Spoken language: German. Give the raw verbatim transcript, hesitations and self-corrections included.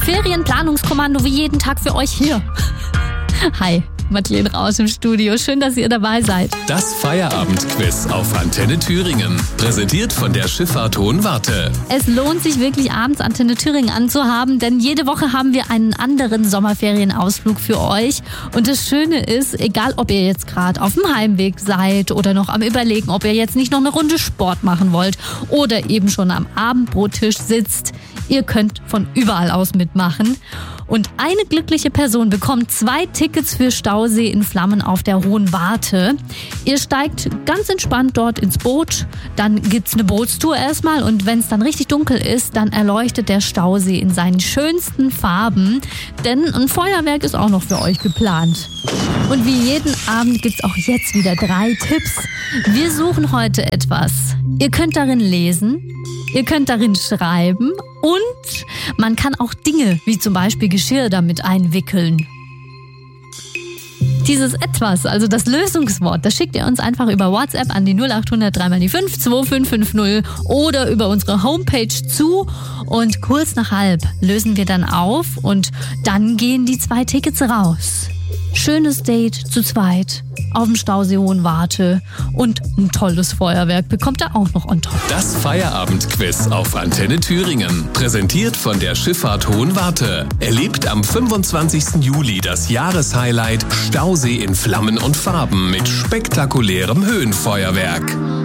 Ferienplanungskommando wie jeden Tag für euch hier. Hi, Madeleine Rausch im Studio. Schön, dass ihr dabei seid. Das Feierabendquiz auf Antenne Thüringen. Präsentiert von der Schifffahrt Hohenwarte. Es lohnt sich wirklich, abends Antenne Thüringen anzuhaben, denn jede Woche haben wir einen anderen Sommerferienausflug für euch. Und das Schöne ist, egal ob ihr jetzt gerade auf dem Heimweg seid oder noch am Überlegen, ob ihr jetzt nicht noch eine Runde Sport machen wollt oder eben schon am Abendbrottisch sitzt, ihr könnt von überall aus mitmachen. Und eine glückliche Person bekommt zwei Tickets für Stausee in Flammen auf der Hohenwarte. Ihr steigt ganz entspannt dort ins Boot, dann gibt's eine Bootstour erstmal und wenn es dann richtig dunkel ist, dann erleuchtet der Stausee in seinen schönsten Farben, denn ein Feuerwerk ist auch noch für euch geplant. Und wie jeden Abend gibt's auch jetzt wieder drei Tipps. Wir suchen heute etwas. Ihr könnt darin lesen, ihr könnt darin schreiben und man kann auch Dinge, wie zum Beispiel Geschirr, damit einwickeln. Dieses Etwas, also das Lösungswort, das schickt ihr uns einfach über WhatsApp an die null acht hundert drei mal die fünf zwei fünf fünf null oder über unsere Homepage zu. Und kurz nach halb lösen wir dann auf und dann gehen die zwei Tickets raus. Schönes Date zu zweit auf dem Stausee Hohenwarte und ein tolles Feuerwerk bekommt ihr auch noch on top. Das Feierabendquiz auf Antenne Thüringen. Präsentiert von der Schifffahrt Hohenwarte. Erlebt am fünfundzwanzigsten Juli das Jahreshighlight Stausee in Flammen und Farben mit spektakulärem Höhenfeuerwerk.